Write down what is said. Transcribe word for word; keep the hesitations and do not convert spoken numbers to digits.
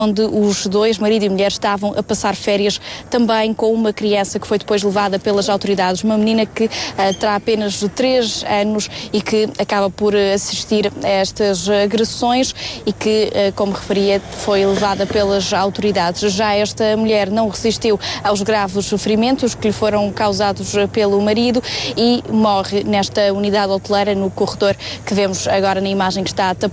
onde os dois, marido e mulher, estavam a passar férias também com uma criança que foi depois levada pelas autoridades, uma menina que uh, terá apenas três anos e que acaba por assistir a estas agressões e que, uh, como referia, foi levada pelas autoridades. Já esta mulher não resistiu aos graves ferimentos que lhe foram causados pelo marido e morre nesta unidade hoteleira no corredor que vemos agora na imagem que está